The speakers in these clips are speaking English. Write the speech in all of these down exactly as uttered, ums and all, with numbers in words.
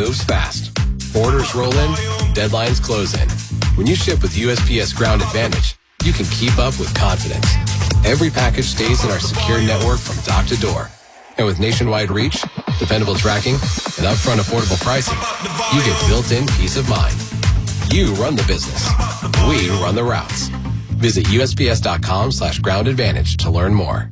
moves fast. Orders roll in, deadlines close in. When you ship with U S P S Ground Advantage, you can keep up with confidence. Every package stays in our secure network from dock to door. And with nationwide reach, dependable tracking, and upfront affordable pricing, you get built-in peace of mind. You run the business. We run the routes. Visit U S P S dot com slash ground advantage to learn more.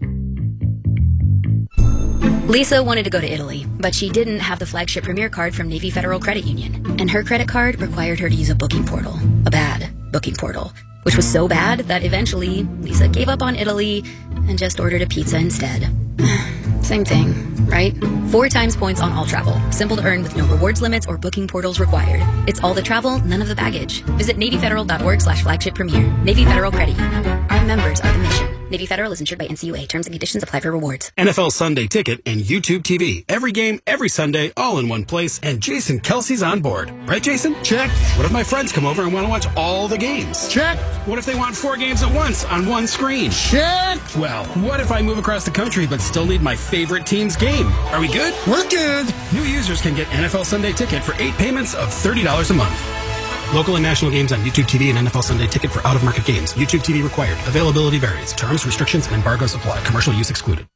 Lisa wanted to go to Italy, but she didn't have the flagship Premier card from Navy Federal Credit Union. And her credit card required her to use a booking portal. A bad booking portal. Which was so bad that eventually Lisa gave up on Italy and just ordered a pizza instead. Same thing, right? Four times points on all travel. Simple to earn with no rewards limits or booking portals required. It's all the travel, none of the baggage. Visit NavyFederal.org slash flagship premier. Navy Federal Credit Union. Our members are the mission. Navy Federal is insured by N C U A. Terms and conditions apply for rewards. N F L Sunday Ticket and YouTube T V. Every game, every Sunday, all in one place. And Jason Kelsey's on board. Right, Jason? Check. What if my friends come over and want to watch all the games? Check. What if they want four games at once on one screen? Check. Well, what if I move across the country but still need my favorite team's game? Are we good? We're good. New users can get N F L Sunday Ticket for eight payments of thirty dollars a month. Local and national games on YouTube T V and N F L Sunday Ticket for out-of-market games. YouTube T V required. Availability varies. Terms, restrictions, and embargoes apply. Commercial use excluded.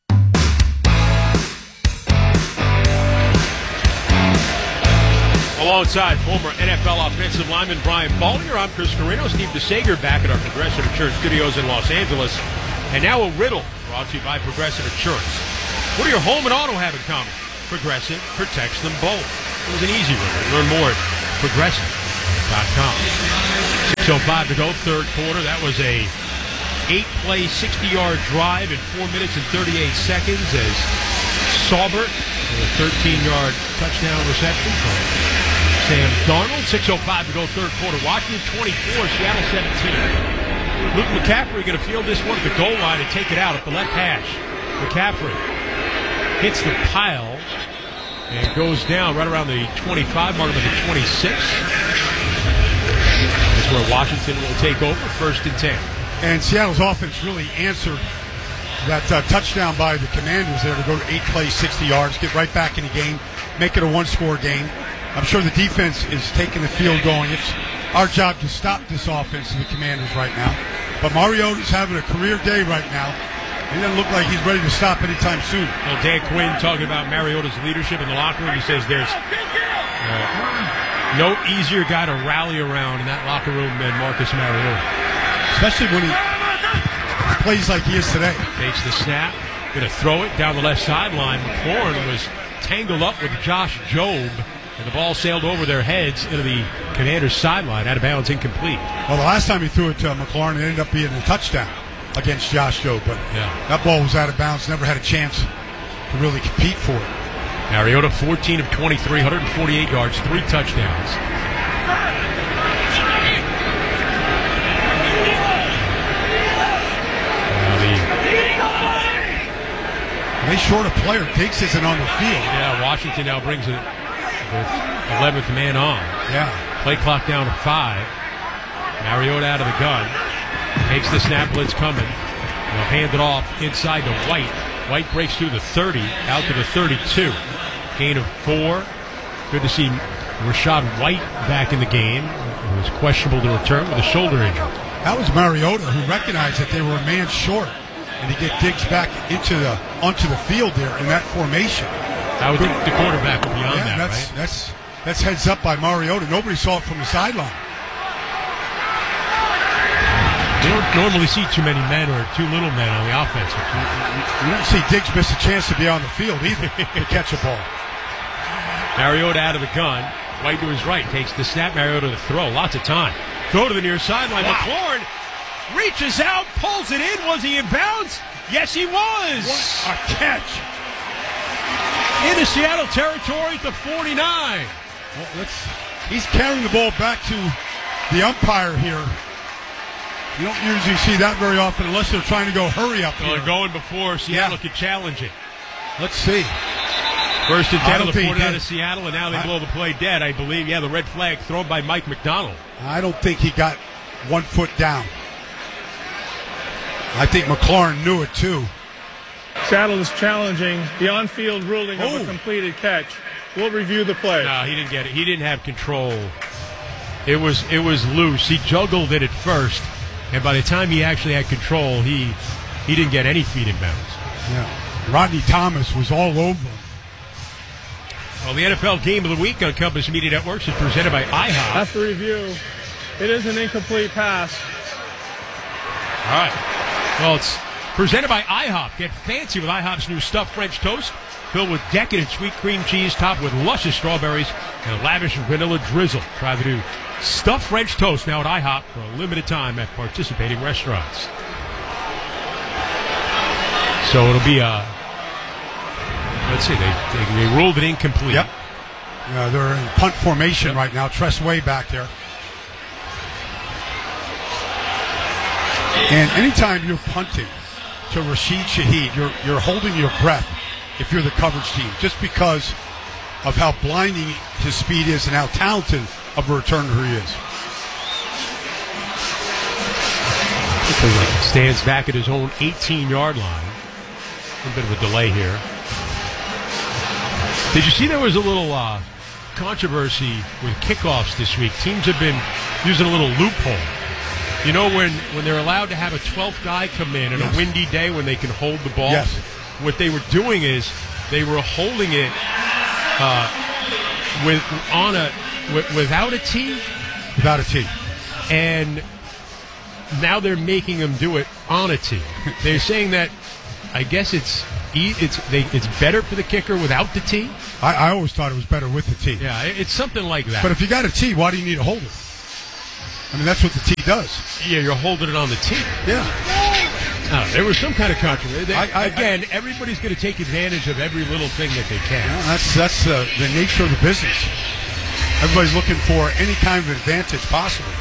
Alongside former N F L offensive lineman Brian Baldinger, I'm Chris Carino. Steve DeSager back at our Progressive Insurance Studios in Los Angeles. And now a riddle brought to you by Progressive Insurance. What do your home and auto have in common? Progressive protects them both. It was an easy riddle. Learn more at Progressive dot com. six oh five to go, third quarter. That was a eight-play, sixty-yard drive in four minutes and thirty-eight seconds as Saubert with a thirteen-yard touchdown reception from Sam Darnold. six oh five to go, third quarter. Washington twenty-four, Seattle seventeen. Luke McCaffrey going to field this one at the goal line and take it out at the left hash. McCaffrey hits the pile and goes down right around the twenty-five mark of the twenty-six. That's where Washington will take over, first and ten. And Seattle's offense really answered that uh, touchdown by the Commanders there to go to eight plays, sixty yards, get right back in the game, make it a one-score game. I'm sure the defense is taking the field going. It's our job to stop this offense of the Commanders right now. But Mariota's having a career day right now. He doesn't look like he's ready to stop anytime soon. Well, Dan Quinn talking about Mariota's leadership in the locker room. He says there's uh, no easier guy to rally around in that locker room than Marcus Mariota. Especially when he plays like he is today. Takes the snap, going to throw it down the left sideline. McLaurin was tangled up with Josh Jobe, and the ball sailed over their heads into the Commanders' sideline, out of bounds, incomplete. Well, the last time he threw it to McLaurin, it ended up being a touchdown against Josh Jobe, but yeah. that ball was out of bounds, never had a chance to really compete for it. Mariota, fourteen of twenty-three, one hundred forty-eight yards, three touchdowns. They short a player. Diggs isn't on the field. Yeah, Washington now brings it the eleventh man on. Yeah. Play clock down to five. Mariota out of the gun. Takes the snap, blitz coming. They'll hand it off inside to White. White breaks through the thirty, out to the thirty-two. Gain of four. Good to see Rachaad White back in the game. It was questionable to return with a shoulder injury. That was Mariota who recognized that they were a man short. And to get Diggs back into the onto the field there in that formation. I would think the quarterback would be on yeah, that, that's, right? That's, that's heads up by Mariota. Nobody saw it from the sideline. You don't normally see too many men or too little men on the offense. You don't see Diggs miss a chance to be on the field either to catch a ball. Mariota out of the gun. White to his right. Takes the snap. Mariota to throw. Lots of time. Throw to the near sideline. Wow. McLaurin reaches out, pulls it in. Was he in bounds? Yes, he was. What a catch. Into Seattle territory at the forty-nine. Well, let's, he's carrying the ball back to the umpire here. You don't usually see that very often unless they're trying to go hurry up well, here. They're going before Seattle yeah. could challenge it. Let's see. First and ten on the forty-nine did. of Seattle, and now they I, blow the play dead, I believe. Yeah, the red flag thrown by Mike McDonald. I don't think he got one foot down. I think McLaurin knew it, too. Seattle is challenging the on-field ruling oh. of a completed catch. we'll review the play. No, he didn't get it. He didn't have control. It was it was loose. He juggled it at first, and by the time he actually had control, he he didn't get any feet in bounds. Yeah, Rodney Thomas was all over him. Well, the N F L Game of the Week on Compass Media Networks is presented by IHOP. After review, it is an incomplete pass. All right. Well, it's presented by IHOP. Get fancy with IHOP's new stuffed French toast, filled with decadent sweet cream cheese, topped with luscious strawberries and lavish vanilla drizzle. Try the new stuffed French toast now at IHOP for a limited time at participating restaurants. So it'll be a. Let's see. They they, they ruled it incomplete. Yep. Uh, they're in punt formation yep. right now. Tress way back there. And anytime you're punting to Rashid Shaheed, you're you're holding your breath if you're the coverage team, just because of how blinding his speed is and how talented of a returner he is. Stands back at his own eighteen-yard line. A bit of a delay here. Did you see there was a little uh, controversy with kickoffs this week? Teams have been using a little loophole. You know, when, when they're allowed to have a twelfth guy come in on yes. a windy day when they can hold the ball? Yes. What they were doing is they were holding it uh, with on a w- without a tee. Without a tee. And now they're making them do it on a tee. They're saying that I guess it's it's they, it's better for the kicker without the tee. I, I always thought it was better with the tee. Yeah, it's something like that. But if you got a tee, why do you need to hold it? I mean, that's what the tee does. Yeah, you're holding it on the tee. Yeah. No, there was some kind of controversy. They, I, I, again, I, everybody's going to take advantage of every little thing that they can. Yeah, that's that's uh, the nature of the business. Everybody's looking for any kind of advantage possible.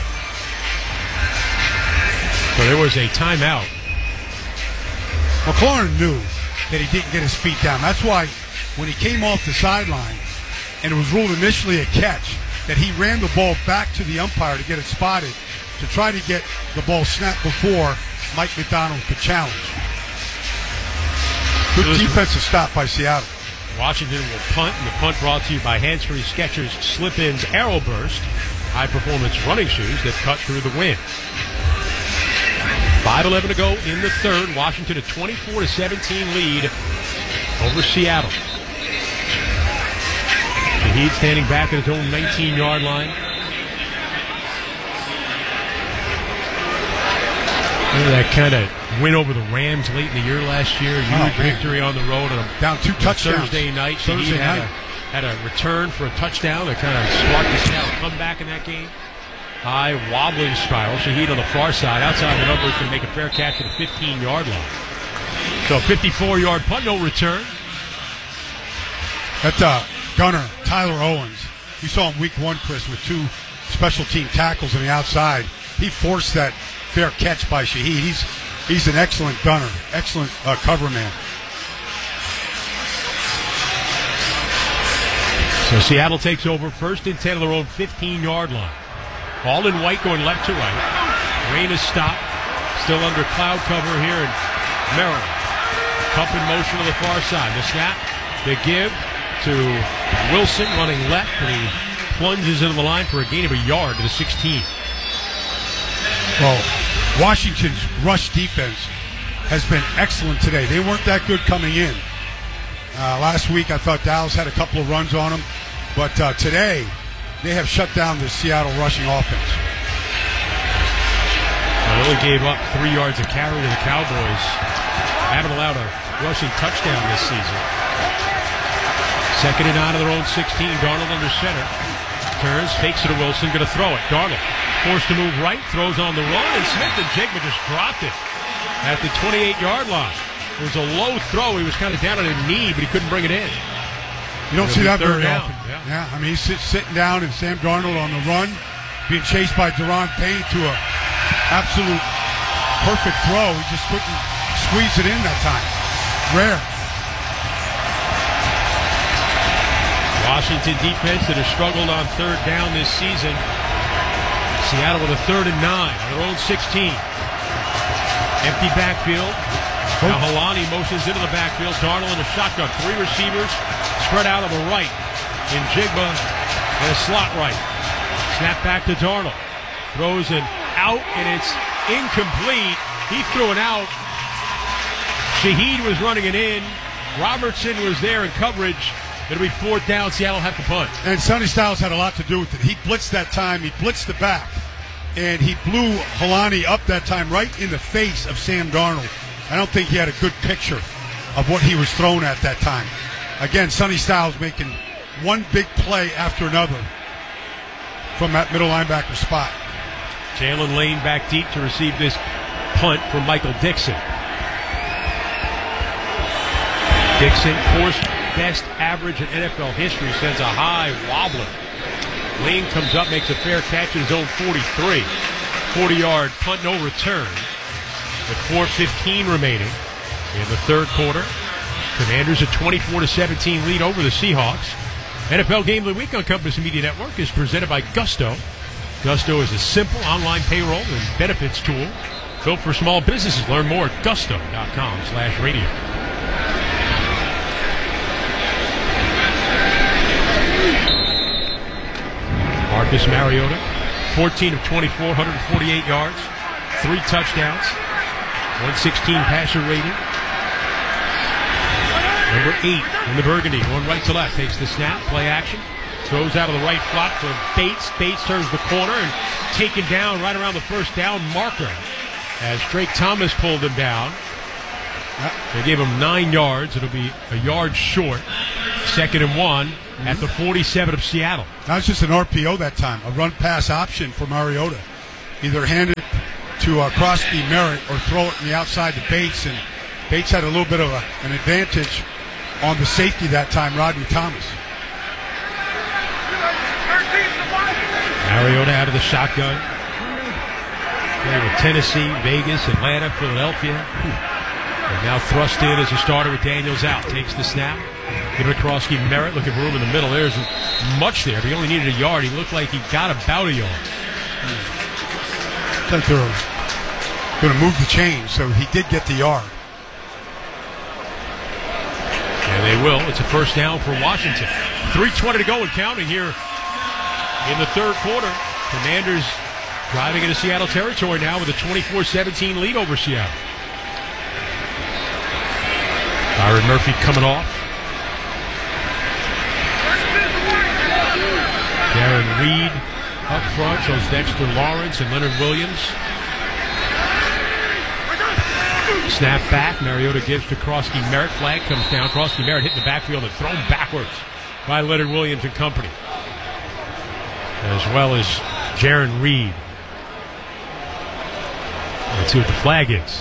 So there was a timeout. McLaurin knew that he didn't get his feet down. That's why when he came off the sideline and it was ruled initially a catch, that he ran the ball back to the umpire to get it spotted to try to get the ball snapped before Mike McDonald could challenge. Good defensive stop by Seattle. Washington will punt, and the punt brought to you by Hands-Free Skechers Slip-Ins Aeroburst, high-performance running shoes that cut through the wind. five eleven to go in the third. Washington a twenty-four to seventeen lead over Seattle. Shaheed standing back at his own nineteen-yard line. Remember that kind of win over the Rams late in the year last year? Huge oh, victory on the road. On a, Down two touchdowns. Thursday night. Thursday Shaheed had, night. A, had a return for a touchdown that kind of sparked the Seattle comeback in that game. High wobbling spiral. Shaheed on the far side. Outside the numbers can make a fair catch at the fifteen-yard line. So fifty-four-yard punt, no return. That uh, gunner, Tyler Owens, you saw him week one, Chris, with two special team tackles on the outside. He forced that fair catch by Shaheed. He's he's an excellent gunner, excellent uh, cover man. So Seattle takes over first and ten on their own fifteen-yard line. All in white going left to right. Rain is stopped. Still under cloud cover here in Maryland. Cup in motion to the far side. The snap, the give to Wilson running left, and he plunges into the line for a gain of a yard to the sixteen. Well, Washington's rush defense has been excellent today. They weren't that good coming in. Uh, last week, I thought Dallas had a couple of runs on them, but uh, today they have shut down the Seattle rushing offense. They only gave up three yards of carry to the Cowboys. Haven't allowed a rushing touchdown this season. Second and nine of their own sixteen. Darnold under center. Turns, fakes it to Wilson, going to throw it. Darnold forced to move right, throws on the run, and Smith and Jigma just dropped it at the twenty-eight-yard line. It was a low throw. He was kind of down on his knee, but he couldn't bring it in. You don't see that very down. often. Yeah. yeah, I mean, he's sit, sitting down, and Sam Darnold on the run, being chased by Daron Payne to a absolute perfect throw. He just couldn't squeeze it in that time. Rare. Washington defense that has struggled on third down this season. Seattle with a third and nine on their own sixteen. Empty backfield. Now Halani motions into the backfield. Darnold in a shotgun. Three receivers spread out on the right. in Jigba and a slot right. Snap back to Darnold. Throws an out, and it's incomplete. He threw it out. Shaheed was running it in. Robertson was there in coverage. It'll be fourth down. Seattle have to punt. And Sonny Styles had a lot to do with it. He blitzed that time. He blitzed the back. And he blew Helani up that time right in the face of Sam Darnold. I don't think he had a good picture of what he was thrown at that time. Again, Sonny Styles making one big play after another from that middle linebacker spot. Jalen Lane back deep to receive this punt from Michael Dixon. Dixon, fourth best average in N F L history, sends a high wobbler. Lane comes up, makes a fair catch in his own forty-three. forty-yard punt, no return. With four fifteen remaining in the third quarter. Commanders a twenty-four to seventeen lead over the Seahawks. N F L Game of the Week on Compass Media Network is presented by Gusto. Gusto is a simple online payroll and benefits tool built for small businesses. Learn more at gusto.com slash radio. Marcus Mariota, fourteen of twenty-four, one hundred forty-eight yards, three touchdowns, one sixteen passer rating. Number eight in the burgundy, going right to left, takes the snap, play action, throws out of the right slot for Bates. Bates turns the corner and taken down right around the first down marker as Drake Thomas pulled him down. They gave him nine yards. It'll be a yard short. Second and one at the forty-seven of Seattle. That was just an R P O that time, a run-pass option for Mariota. Either hand it to uh, Krosky Merritt or throw it in the outside to Bates, and Bates had a little bit of a, an advantage on the safety that time, Rodney Thomas. Mariota out of the shotgun. Playing with Tennessee, Vegas, Atlanta, Philadelphia. And now thrust in as a starter with Daniels out. Takes the snap. Give it to Krosky Merritt, looking for room in the middle. There's much there. If he only needed a yard, he looked like he got about a yard. I think they're going to move the chain, so he did get the yard. And they will. It's a first down for Washington. three twenty to go and counting here in the third quarter. Commanders driving into Seattle territory now with a twenty-four seventeen lead over Seattle. Byron Murphy coming off. Darren Reed up front, so it's Dexter Lawrence and Leonard Williams. Snap back, Mariota gives to Krosky Merritt. Flag comes down. Krosky Merritt hitting the backfield and thrown backwards by Leonard Williams and company, as well as Jaron Reed. Let's see what the flag is.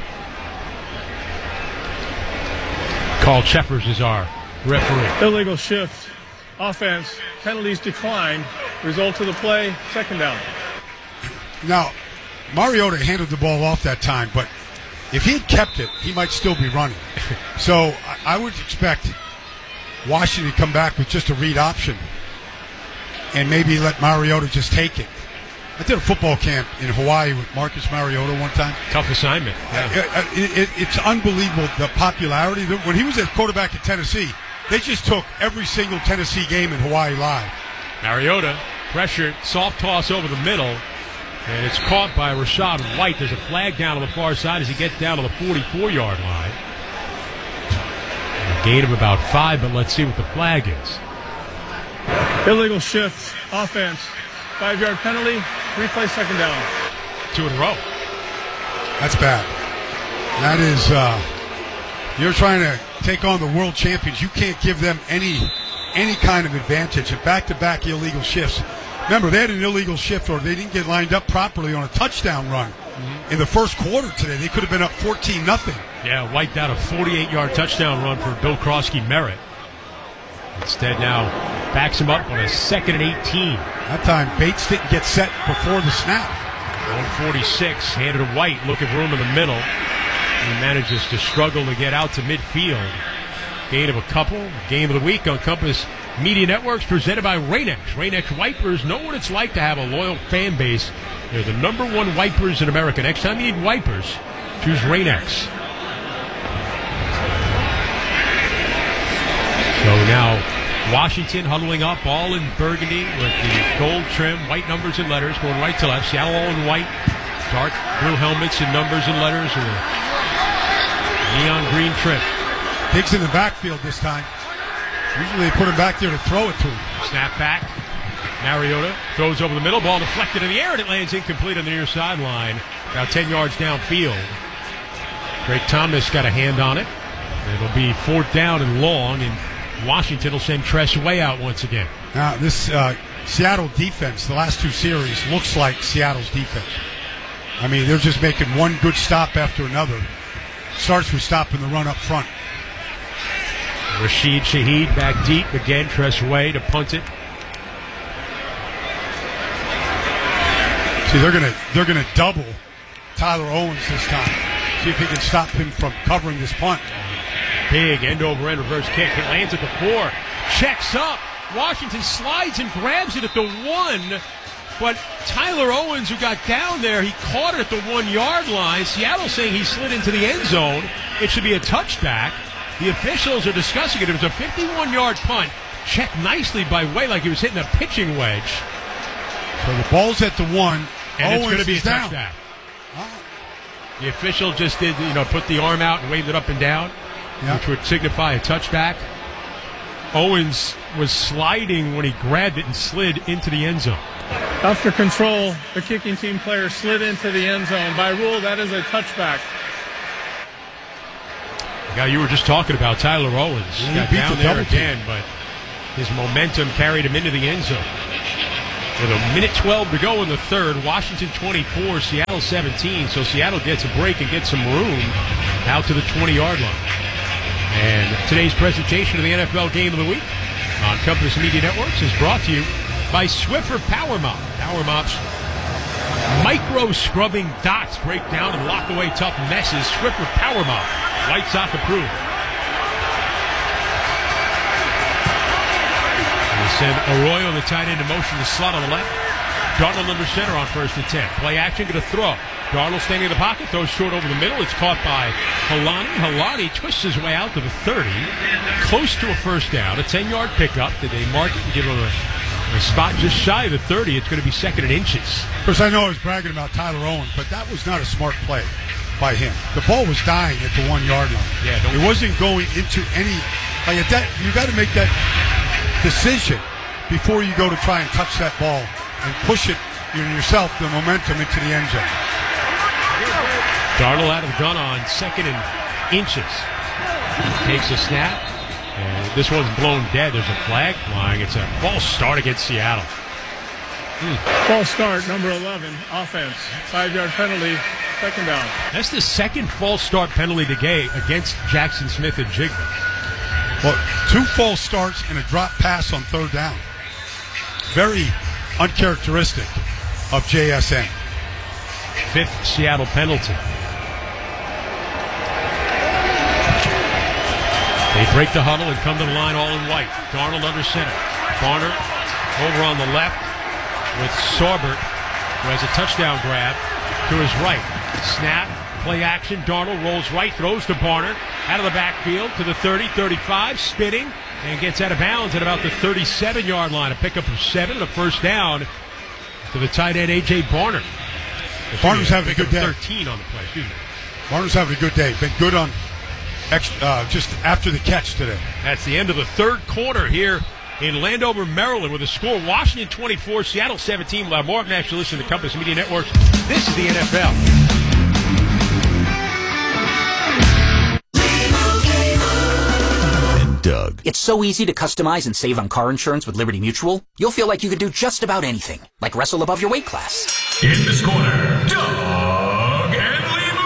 Carl Cheffers is our referee. Illegal shift. Offense. Penalties declined. Result of the play, second down. Now, Mariota handled the ball off that time, but if he had kept it, he might still be running. So I would expect Washington to come back with just a read option and maybe let Mariota just take it. I did a football camp in Hawaii with Marcus Mariota one time. Tough assignment. Yeah. It, it, it's unbelievable, the popularity. When he was at quarterback at Tennessee, they just took every single Tennessee game in Hawaii live. Mariota pressured, soft toss over the middle, and it's caught by Rachaad White. There's a flag down on the far side as he gets down to the forty-four-yard line. A gain of about five, but let's see what the flag is. Illegal shift. Offense. Five-yard penalty. Replay second down. Two in a row. That's bad. That is, uh, you're trying to take on the world champions. You can't give them any any kind of advantage. And back-to-back illegal shifts. Remember, they had an illegal shift, or they didn't get lined up properly on a touchdown run mm-hmm. in the first quarter today. They could have been up fourteen nothing. Yeah, wiped out a forty-eight-yard touchdown run for Bill Krosky Merritt. Instead now backs him up on a second and eighteen. That time Bates didn't get set before the snap. one forty-six, handed to White, looking for room in the middle. He manages to struggle to get out to midfield. Gain of a couple. Game of the week on Compass Media Networks, presented by Rain-X. Rain-X wipers know what it's like to have a loyal fan base. They're the number one wipers in America. Next time you need wipers, choose Rain-X. So now Washington huddling up, all in burgundy with the gold trim, white numbers and letters, going right to left. Seattle all in white, dark blue helmets and numbers and letters with a neon green trim. Diggs in the backfield this time. Usually they put him back there to throw it to him. Snap back. Mariota throws over the middle, ball deflected in the air, and it lands incomplete on the near sideline, about ten yards downfield. Drake Thomas got a hand on it. It'll be fourth down and long, and Washington will send Tress way out once again. Now, this uh, Seattle defense, the last two series, looks like Seattle's defense. I mean, they're just making one good stop after another. Starts with stopping the run up front. Rashid Shaheed back deep again. Tress way to punt it. See, they're gonna they're gonna double Tyler Owens this time. See if he can stop him from covering this punt. Big end over end reverse kick. It lands at the four. Checks up. Washington slides and grabs it at the one. But Tyler Owens, who got down there, he caught it at the one-yard line. Seattle saying he slid into the end zone. It should be a touchback. The officials are discussing it. It was a fifty-one-yard punt. Checked nicely by Way, like he was hitting a pitching wedge. So the ball's at the one. And Owens it's going to be a down. touchback. Oh. The official just did, you know, put the arm out and waved it up and down, yep, which would signify a touchback. Owens was sliding when he grabbed it and slid into the end zone. After control, the kicking team player slid into the end zone. By rule, that is a touchback. The guy you were just talking about, Tyler Owens, yeah, got down the there again, team. But his momentum carried him into the end zone. With a minute twelve to go in the third, Washington twenty-four, Seattle seventeen. So Seattle gets a break and gets some room out to the twenty-yard line. And today's presentation of the N F L Game of the Week on Compass Media Networks is brought to you by Swiffer Power Mop. Power Mop's micro scrubbing dots break down and lock away tough messes. Swiffer Power Mop, White Sox approved. Send Arroyo, the tight end, in motion to slot on the left. Darnold under center on first and ten. Play action, going to throw. Darnold standing in the pocket, throws short over the middle. It's caught by Helani. Helani twists his way out to the thirty. Close to a first down. A ten-yard pickup. Did they mark it and give him a, a spot just shy of the thirty? It's going to be second and inches. Of course, I know I was bragging about Tyler Owens, but that was not a smart play by him. The ball was dying at the one-yard line. Yeah, don't it wasn't going into any... Like at that, you got to make that decision before you go to try and touch that ball and push it you know, yourself, the momentum into the end zone. Darnold out of the gun on second and inches. Takes a snap, and this one's blown dead. There's a flag flying. It's a false start against Seattle. Hmm. False start, number eleven, offense. Five-yard penalty, second down. That's the second false start penalty today against Jackson Smith and Jigba. Well, two false starts and a drop pass on third down. Very uncharacteristic of J S N. Fifth Seattle penalty. They break the huddle and come to the line all in white. Darnold under center. Garner over on the left with Sorbert, who has a touchdown grab to his right. Snap. Play action. Darnold rolls right, throws to Barner. Out of the backfield to the thirty, thirty-five, spinning, and gets out of bounds at about the thirty-seven-yard line. A pickup of seven and a first down to the tight end, A J. Barner. Barner's having a good day. thirteen on the play. Excuse me. Barner's having a good day. Been good on extra, uh, just after the catch today. That's the end of the third quarter here in Landover, Maryland, with a score Washington twenty-four, Seattle seventeen. We'll have more up next. You listen to Compass Media Networks. This is the N F L. Doug. It's so easy to customize and save on car insurance with Liberty Mutual. You'll feel like you could do just about anything, like wrestle above your weight class. In this corner, Doug and Limu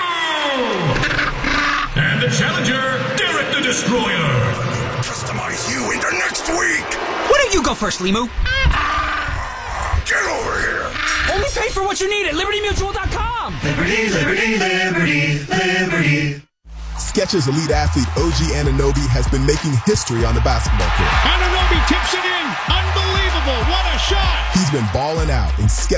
Limu. And the challenger, Derek the Destroyer. Customize you into next week. Why don't you go first, Limu? Get over here. Only pay for what you need at Liberty Mutual dot com. Liberty, Liberty, Liberty, Liberty. Skechers elite athlete O G Anunoby has been making history on the basketball court. Anunoby tips it in. Unbelievable. What a shot. He's been balling out in Skechers.